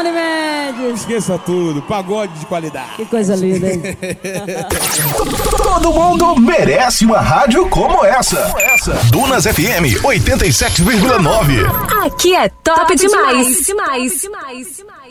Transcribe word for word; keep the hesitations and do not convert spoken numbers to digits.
Johnny Mendes. Esqueça tudo, pagode de qualidade. Que coisa linda, hein? Todo mundo merece uma rádio como essa. essa. Dunas F M oitenta e sete vírgula nove. Aqui é top, top demais. demais. demais. demais. demais.